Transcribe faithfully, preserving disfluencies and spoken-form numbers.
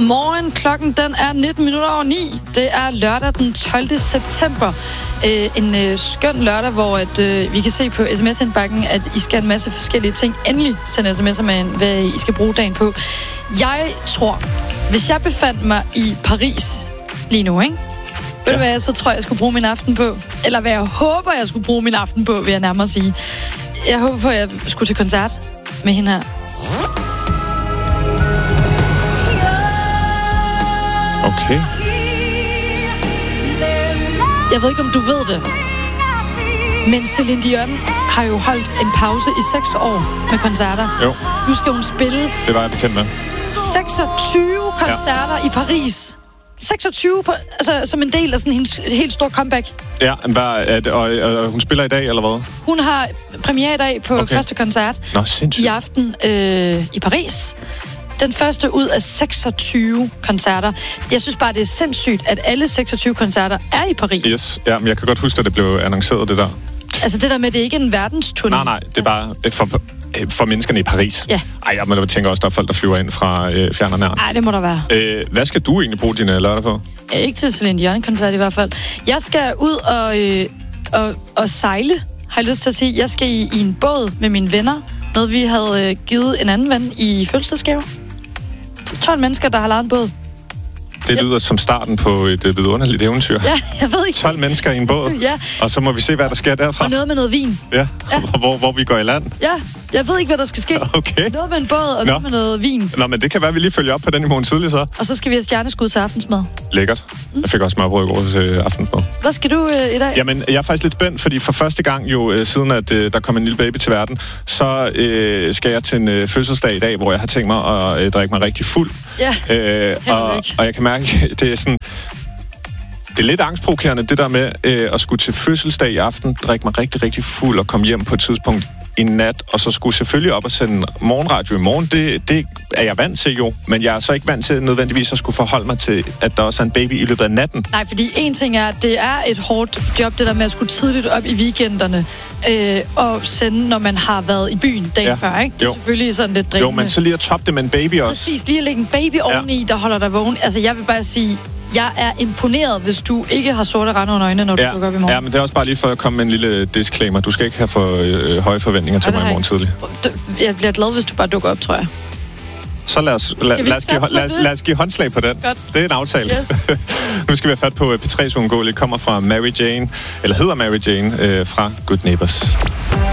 Godmorgen. Klokken den er nitten minutter over ni. Det er lørdag den tolvte september. Øh, en øh, skøn lørdag, hvor at, øh, vi kan se på sms-indbakken, at I skal en masse forskellige ting. Endelig sende sms'er med, hvad I skal bruge dagen på. Jeg tror, hvis jeg befandt mig i Paris lige nu, ikke? Ja. Ved du hvad jeg så tror, jeg skulle bruge min aften på? Eller hvad jeg håber, jeg skulle bruge min aften på, vil jeg nærmere sige. Jeg håber på, at jeg skulle til koncert med hende her. Okay. Jeg ved ikke, om du ved det, men Celine Dion har jo holdt en pause i seks år med koncerter. Jo. Nu skal hun spille... Det var jeg bekendt med. seksogtyve koncerter ja. i Paris. seksogtyve, på, altså som en del af sådan hendes helt store comeback. Ja, hvad, er det, og, og hun spiller i dag, eller hvad? Hun har premiere i dag på okay. første koncert. Nå, sindssygt. I aften øh, i Paris. Den første ud af seksogtyve koncerter. Jeg synes bare, det er sindssygt, at alle seksogtyve koncerter er i Paris. Yes, ja, men jeg kan godt huske, at det blev annonceret, det der. Altså det der med, det er ikke en verdensturné. Nej, nej, det er bare for, for menneskerne i Paris. Ja. Ej, jeg må tænke også, der er folk, der flyver ind fra øh, fjern og nær. Nej, det må der være. Øh, hvad skal du egentlig bruge dine lørdag på? Ikke til Celine Dion-koncert i hvert fald. Jeg skal ud og, øh, og, og sejle, har jeg lyst til at sige. Jeg skal i, i en båd med mine venner. Noget, vi havde øh, givet en anden ven i fødselsdagsgave. tolv mennesker, der har lejet en båd. Det lyder ja. som starten på et øh, vidunderligt eventyr. Ja, jeg ved ikke. tolv mennesker i en båd. Ja. Og så må vi se, hvad der sker derfra. Og noget med noget vin. Ja, ja. Hvor, hvor vi går i land. Ja, jeg ved ikke, hvad der skal ske. Okay. Noget med en båd og Nå. noget med noget vin. Nå, men det kan være, at vi lige følger op på den i morgen tidlig så. Og så skal vi have stjerneskud til aftensmad. Lækkert. Mm. Jeg fik også smørbrød i går til aftensmad. Hvad skal du øh, i dag? Jamen, jeg er faktisk lidt spændt, fordi for første gang jo, øh, siden at øh, der kom en lille baby til verden, så øh, skal jeg til en øh, fødselsdag i dag, hvor jeg har tænkt mig at øh, drikke mig rigtig fuld. Ja, øh, og, og jeg kan mærke, det er sådan... Det er lidt angstprovokerende, det der med øh, at skulle til fødselsdag i aften, drikke mig rigtig, rigtig fuld og komme hjem på et tidspunkt i nat, og så skulle selvfølgelig op og sende morgenradio i morgen. Det, det er jeg vant til jo, men jeg er så ikke vant til nødvendigvis at skulle forholde mig til, at der også er en baby i løbet af natten. Nej, fordi en ting er, at det er et hårdt job, det der med at skulle tidligt op i weekenderne øh, og sende, når man har været i byen dagen ja. før, ikke? Det er jo. selvfølgelig sådan lidt drillende. Jo, men så lige at toppe det med en baby også. Præcis, lige at lægge en baby oveni, ja. der holder dig vågen. Altså, jeg vil bare sige... Jeg er imponeret, hvis du ikke har sorte rande under øjnene, når du ja. dukker op i morgen. Ja, men det er også bare lige for at komme med en lille disclaimer. Du skal ikke have for øh, høje forventninger til mig i morgen tidlig. Jeg bliver glad, hvis du bare dukker op, tror jeg. Så lad os, la, lad, os give, lad, os, lad os give håndslag på den. Godt. Det er en aftale. Yes. Nu skal vi have fat på P tre's Uundgåeligt. Kommer fra Mary Jane, eller hedder Mary Jane, øh, fra Good Neighbors.